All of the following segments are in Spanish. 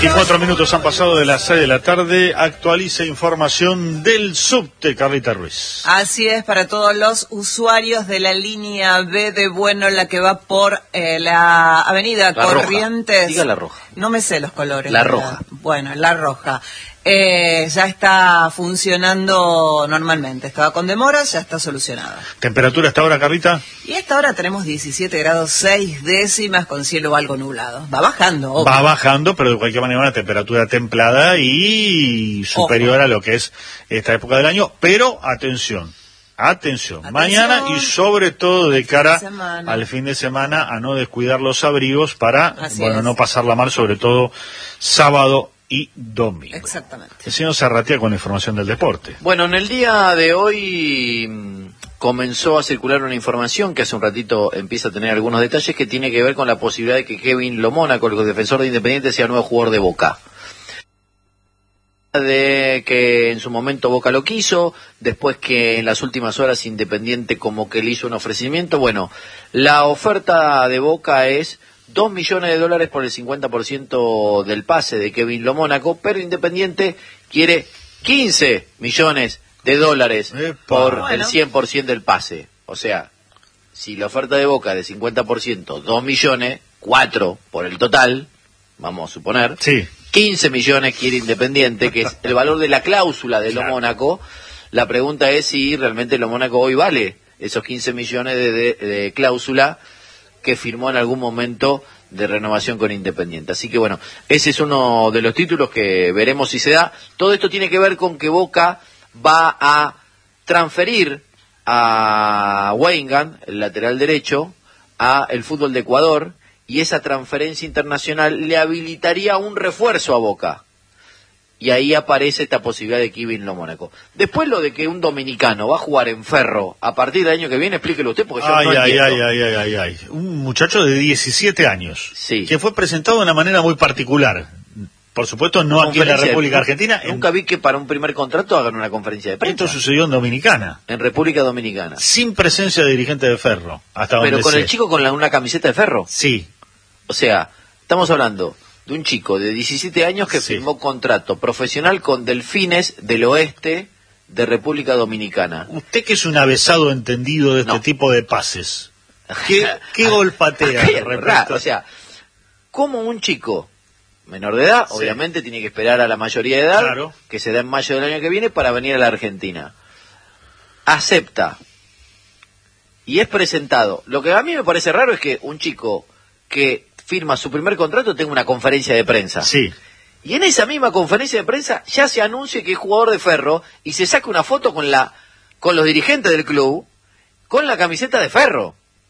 24 minutos han pasado de las 6 de la tarde. Actualiza información del subte, Carlita Ruiz. Así es, para todos los usuarios de la línea B de Bueno, la que va por la avenida la Corrientes. Roja. Diga la roja. No me sé los colores. La roja. Bueno, la roja. Ya está funcionando normalmente. Estaba con demoras, ya está solucionada. ¿Temperatura hasta ahora, Carlita? Y a esta hora tenemos 17 grados 6 décimas con cielo algo nublado. Va bajando, obvio. Va bajando, pero de cualquier manera una temperatura templada y superior a lo que es esta época del año. Pero atención, mañana y sobre todo de cara al fin de semana a no descuidar los abrigos para no pasarla mal, sobre todo sábado y domingo. Exactamente. El señor Zarratea con la información del deporte. Bueno, en el día de hoy comenzó a circular una información que hace un ratito empieza a tener algunos detalles que tiene que ver con la posibilidad de que Kevin Lomónaco, el defensor de Independiente, sea nuevo jugador de Boca. De que en su momento Boca lo quiso, después que en las últimas horas Independiente como que le hizo un ofrecimiento. Bueno, la oferta de Boca es $2 millones por el 50% del pase de Kevin Lomónaco, pero Independiente quiere $15 millones por el 100% del pase. O sea, si la oferta de Boca es de 50%, 2 millones, 4 por el total, vamos a suponer, 15 millones quiere Independiente, que es el valor de la cláusula de Lomónaco. La pregunta es si realmente Lomónaco hoy vale esos 15 millones de cláusula que firmó en algún momento de renovación con Independiente. Así que bueno, ese es uno de los títulos que veremos si se da. Todo esto tiene que ver con que Boca va a transferir a Weingart, el lateral derecho, a el fútbol de Ecuador, y esa transferencia internacional le habilitaría un refuerzo a Boca. Y ahí aparece esta posibilidad de Kevin Lomónaco. Después lo de que un dominicano va a jugar en Ferro a partir del año que viene, explíquelo usted porque yo no entiendo. Ay. Un muchacho de 17 años, que fue presentado de una manera muy particular. Por supuesto, no aquí en la República Argentina. Nunca vi que para un primer contrato hagan una conferencia de prensa. Esto sucedió en Dominicana. En República Dominicana. Sin presencia de dirigente de Ferro. Pero con el chico con una camiseta de Ferro. Sí. O sea, estamos hablando de un chico de 17 años que firmó contrato profesional con Delfines del Oeste de República Dominicana. Usted que es un avesado entendido de este tipo de pases. ¿Qué golpatea? O sea, como un chico menor de edad, obviamente tiene que esperar a la mayoría de edad, que se da en mayo del año que viene, para venir a la Argentina. Acepta. Y es presentado. Lo que a mí me parece raro es que un chico que firma su primer contrato tenga una conferencia de prensa. Y en esa misma conferencia de prensa ya se anuncie que es jugador de Ferro y se saque una foto con los dirigentes del club con la camiseta de Ferro.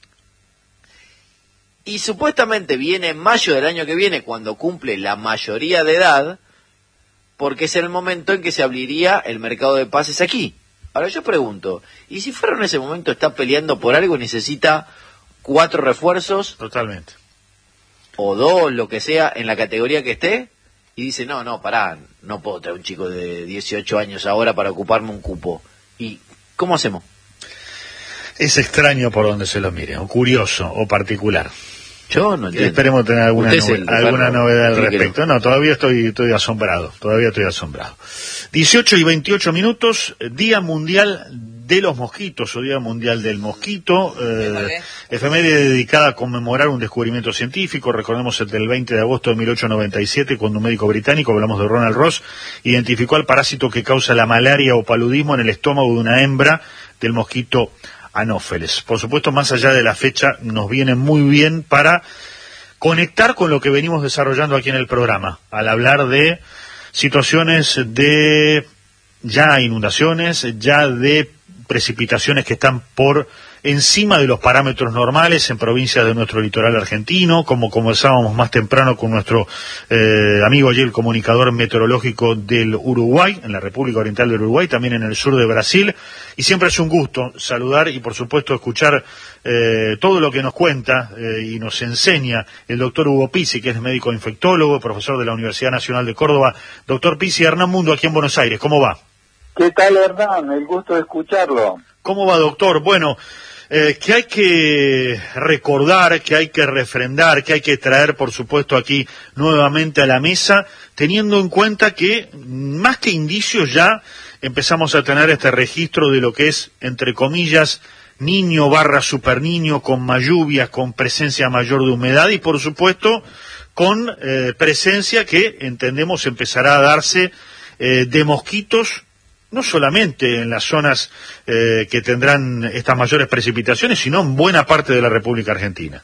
Y supuestamente viene en mayo del año que viene, cuando cumple la mayoría de edad, porque es el momento en que se abriría el mercado de pases aquí. Ahora yo pregunto, ¿y si Ferro en ese momento está peleando por algo y necesita 4 refuerzos? Totalmente. O 2, lo que sea, en la categoría que esté, y dice, no, pará, no puedo traer un chico de 18 años ahora para ocuparme un cupo. ¿Y cómo hacemos? Es extraño por donde se lo mire, o curioso, o particular. Yo no entiendo. Esperemos tener alguna novedad al respecto. No, todavía estoy asombrado. 18 y 28 minutos, Día Mundial de los Mosquitos, o Día Mundial del Mosquito, efeméride dedicada a conmemorar un descubrimiento científico. Recordemos el del 20 de agosto de 1897, cuando un médico británico, hablamos de Ronald Ross, identificó al parásito que causa la malaria o paludismo en el estómago de una hembra del mosquito Anófeles. Por supuesto, más allá de la fecha, nos viene muy bien para conectar con lo que venimos desarrollando aquí en el programa, al hablar de situaciones de ya inundaciones, ya de precipitaciones que están por encima de los parámetros normales en provincias de nuestro litoral argentino, como conversábamos más temprano con nuestro amigo allí, el comunicador meteorológico del Uruguay, en la República Oriental del Uruguay, también en el sur de Brasil, y siempre es un gusto saludar y por supuesto escuchar todo lo que nos cuenta y nos enseña el doctor Hugo Pizzi, que es médico infectólogo, profesor de la Universidad Nacional de Córdoba. Doctor Pizzi, Hernán Mundo aquí en Buenos Aires, ¿cómo va? ¿Qué tal, Hernán? El gusto de escucharlo. ¿Cómo va, doctor? Bueno, que hay que recordar, que hay que refrendar, que hay que traer, por supuesto, aquí nuevamente a la mesa, teniendo en cuenta que, más que indicios, ya empezamos a tener este registro de lo que es, entre comillas, niño / superniño, con más lluvias, con presencia mayor de humedad y, por supuesto, con presencia que entendemos empezará a darse de mosquitos, no solamente en las zonas que tendrán estas mayores precipitaciones, sino en buena parte de la República Argentina.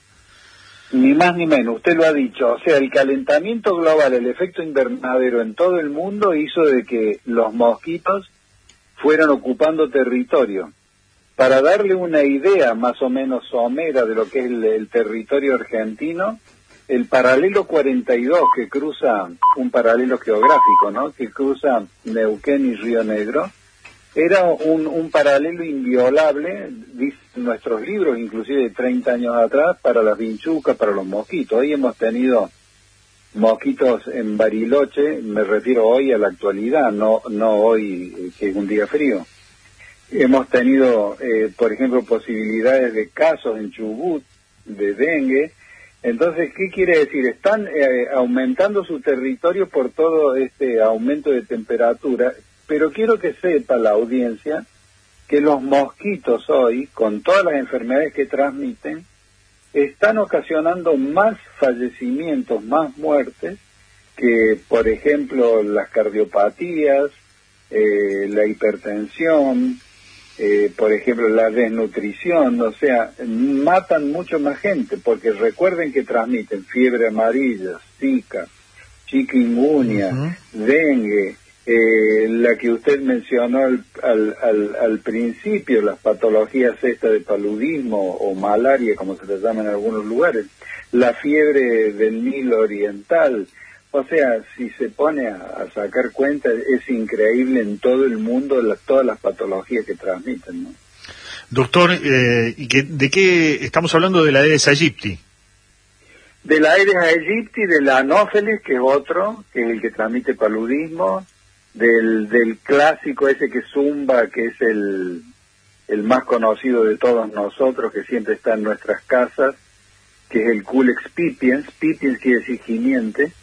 Ni más ni menos, usted lo ha dicho. O sea, el calentamiento global, el efecto invernadero en todo el mundo hizo de que los mosquitos fueran ocupando territorio. Para darle una idea más o menos somera de lo que es el territorio argentino, el paralelo 42 que cruza, un paralelo geográfico, ¿no?, que cruza Neuquén y Río Negro, era un paralelo inviolable, dicen nuestros libros, inclusive de 30 años atrás, para las vinchucas, para los mosquitos. Hoy hemos tenido mosquitos en Bariloche, me refiero hoy a la actualidad, no hoy que es un día frío. Hemos tenido, por ejemplo, posibilidades de casos en Chubut de dengue. Entonces, ¿qué quiere decir? Están aumentando su territorio por todo este aumento de temperatura, pero quiero que sepa la audiencia que los mosquitos hoy, con todas las enfermedades que transmiten, están ocasionando más fallecimientos, más muertes, que, por ejemplo, las cardiopatías, la hipertensión, por ejemplo, la desnutrición. O sea, matan mucho más gente, porque recuerden que transmiten fiebre amarilla, zika, chikungunya, dengue, la que usted mencionó al principio, las patologías estas de paludismo o malaria, como se les llama en algunos lugares, la fiebre del Nilo Oriental. O sea, si se pone a sacar cuenta, es increíble en todo el mundo todas las patologías que transmiten, ¿no? Doctor, ¿de qué estamos hablando? De la Aedes aegypti. De la Aedes aegypti, de la Anopheles, que es otro, que es el que transmite paludismo, del clásico ese que zumba, que es el más conocido de todos nosotros, que siempre está en nuestras casas, que es el Culex pipiens. Pipiens quiere decir gimiente.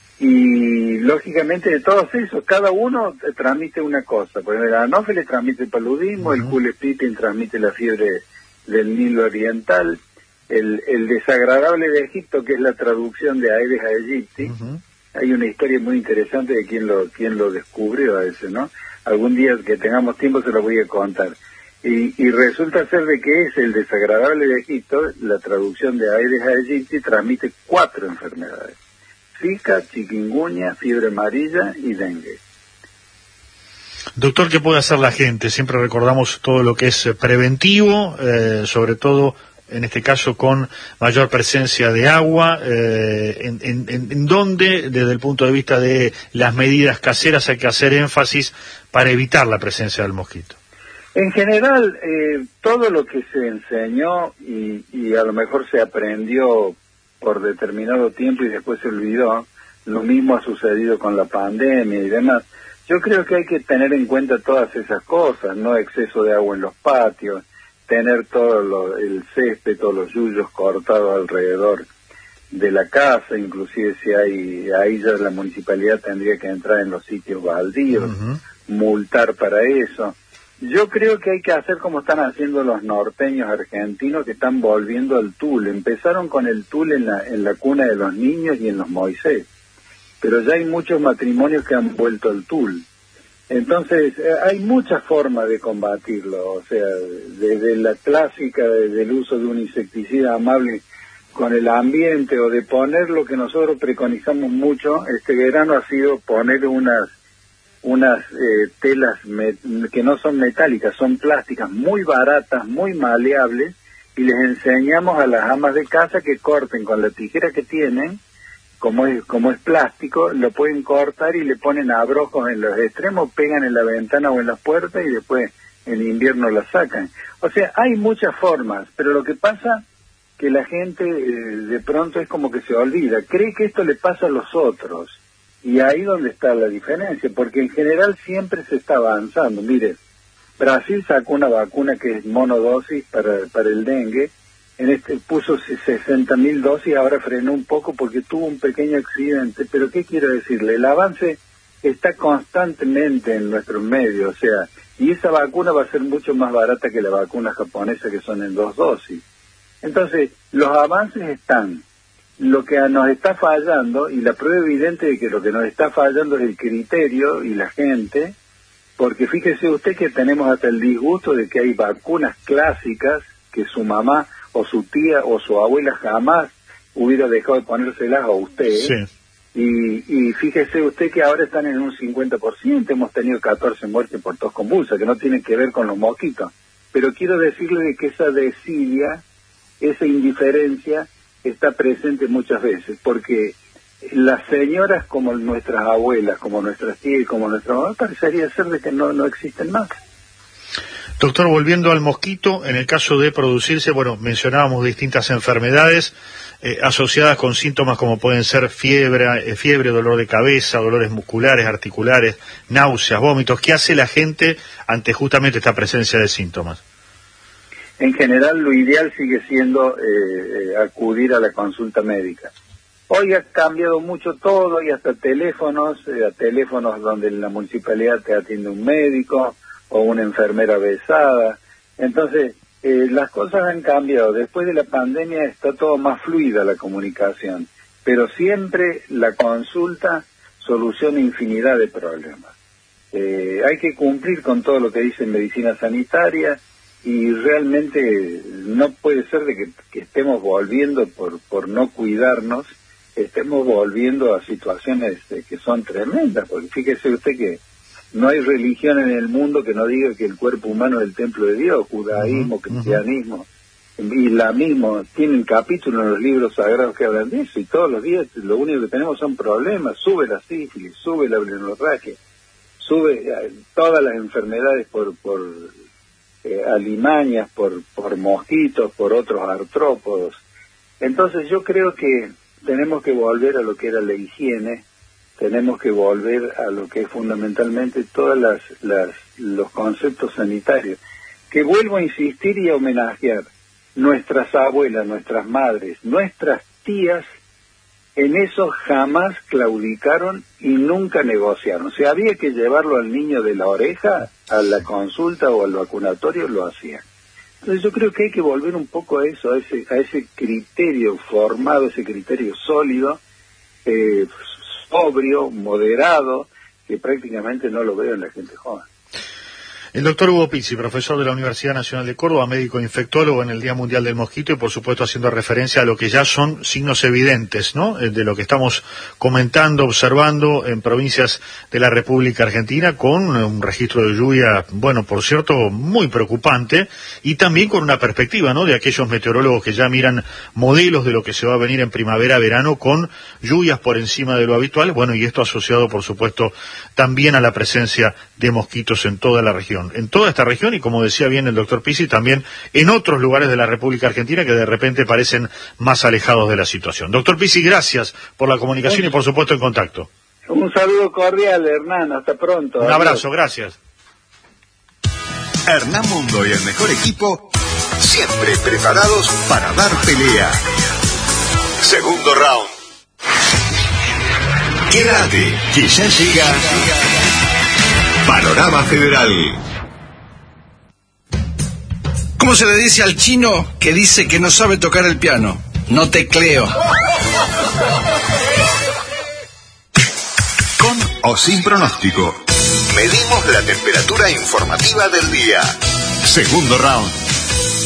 Y lógicamente de todos esos, cada uno transmite una cosa. Por ejemplo, el Anopheles transmite el paludismo, el Culex pipiens transmite la fiebre del Nilo Oriental, el desagradable de Egipto, que es la traducción de Aedes aegypti. Hay una historia muy interesante de quién lo descubrió a ese, ¿no? Algún día que tengamos tiempo se lo voy a contar. Y resulta ser de que es el desagradable de Egipto, la traducción de Aedes aegypti, transmite 4 enfermedades: zika, chikungunya, fiebre amarilla y dengue. Doctor, ¿qué puede hacer la gente? Siempre recordamos todo lo que es preventivo, sobre todo en este caso con mayor presencia de agua, en donde, desde el punto de vista de las medidas caseras, hay que hacer énfasis para evitar la presencia del mosquito. En general, todo lo que se enseñó y a lo mejor se aprendió por determinado tiempo y después se olvidó, lo mismo ha sucedido con la pandemia y demás. Yo creo que hay que tener en cuenta todas esas cosas, no exceso de agua en los patios, tener todo el césped, todos los yuyos cortados alrededor de la casa, inclusive si ahí ya la municipalidad tendría que entrar en los sitios baldíos, multar para eso. Yo creo que hay que hacer como están haciendo los norteños argentinos, que están volviendo al tul. Empezaron con el tul en la cuna de los niños y en los Moisés, pero ya hay muchos matrimonios que han vuelto al tul. Entonces, hay muchas formas de combatirlo, o sea, desde la clásica del uso de un insecticida amable con el ambiente, o de poner lo que nosotros preconizamos mucho este verano, ha sido poner unas telas que no son metálicas, son plásticas, muy baratas, muy maleables, y les enseñamos a las amas de casa que corten con la tijera que tienen, como es plástico, lo pueden cortar y le ponen abrojos en los extremos, pegan en la ventana o en las puertas y después en invierno la sacan. O sea, hay muchas formas, pero lo que pasa que la gente de pronto es como que se olvida, cree que esto le pasa a los otros, y ahí donde está la diferencia, porque en general siempre se está avanzando. Mire, Brasil sacó una vacuna que es monodosis para el dengue. Puso 60.000 dosis, ahora frenó un poco porque tuvo un pequeño accidente. Pero ¿qué quiero decirle? El avance está constantemente en nuestros medios, o sea, y esa vacuna va a ser mucho más barata que la vacuna japonesa, que son en 2 dosis. Entonces, los avances están. Lo que nos está fallando, y la prueba evidente de que lo que nos está fallando es el criterio y la gente, porque fíjese usted que tenemos hasta el disgusto de que hay vacunas clásicas que su mamá o su tía o su abuela jamás hubiera dejado de ponérselas a usted. Sí. Y fíjese usted que ahora están en un 50%, hemos tenido 14 muertes por tos convulsa, que no tienen que ver con los mosquitos. Pero quiero decirle de que esa desidia, esa indiferencia, está presente muchas veces, porque las señoras como nuestras abuelas, como nuestras tías y como nuestra mamá, parecería ser de que no existen más. Doctor, volviendo al mosquito, en el caso de producirse, bueno, mencionábamos distintas enfermedades asociadas con síntomas como pueden ser fiebre, dolor de cabeza, dolores musculares, articulares, náuseas, vómitos. ¿Qué hace la gente ante justamente esta presencia de síntomas? En general, lo ideal sigue siendo acudir a la consulta médica. Hoy ha cambiado mucho todo, hay hasta teléfonos donde en la municipalidad te atiende un médico o una enfermera besada. Entonces, las cosas han cambiado. Después de la pandemia está todo más fluida la comunicación, pero siempre la consulta soluciona infinidad de problemas. Hay que cumplir con todo lo que dice medicina sanitaria, y realmente no puede ser de que estemos volviendo por no cuidarnos, estemos volviendo a situaciones que son tremendas, porque fíjese usted que no hay religión en el mundo que no diga que el cuerpo humano es el templo de Dios, judaísmo, cristianismo, islamismo, tienen capítulos en los libros sagrados que hablan de eso, y todos los días lo único que tenemos son problemas. Sube la sífilis, sube la hemorragia, sube todas las enfermedades por alimañas, por mosquitos, por otros artrópodos. Entonces yo creo que tenemos que volver a lo que era la higiene, tenemos que volver a lo que es fundamentalmente todos los conceptos sanitarios, que vuelvo a insistir y a homenajear. Nuestras abuelas, nuestras madres, nuestras tías, en eso jamás claudicaron y nunca negociaron. O sea, había que llevarlo al niño de la oreja a la consulta o al vacunatorio, lo hacían. Entonces yo creo que hay que volver un poco a eso, a ese criterio formado, ese criterio sólido, sobrio, moderado, que prácticamente no lo veo en la gente joven. El doctor Hugo Pizzi, profesor de la Universidad Nacional de Córdoba, médico infectólogo en el Día Mundial del Mosquito y por supuesto haciendo referencia a lo que ya son signos evidentes, ¿no?, de lo que estamos comentando, observando en provincias de la República Argentina, con un registro de lluvia, bueno, por cierto, muy preocupante, y también con una perspectiva, ¿no?, de aquellos meteorólogos que ya miran modelos de lo que se va a venir en primavera-verano con lluvias por encima de lo habitual, bueno, y esto asociado, por supuesto, también a la presencia de mosquitos en toda la región. En toda esta región, y como decía bien el doctor Pizzi, también en otros lugares de la República Argentina que de repente parecen más alejados de la situación. Doctor Pizzi, gracias por la comunicación y por supuesto en contacto. Un saludo cordial, Hernán, hasta pronto. Un abrazo, gracias. Hernán Mundo y el mejor equipo, siempre preparados para dar pelea. Segundo round. Quédate, que ya llega Panorama Federal. ¿Cómo se le dice al chino que dice que no sabe tocar el piano? No tecleo. Con o sin pronóstico, medimos la temperatura informativa del día. Segundo round.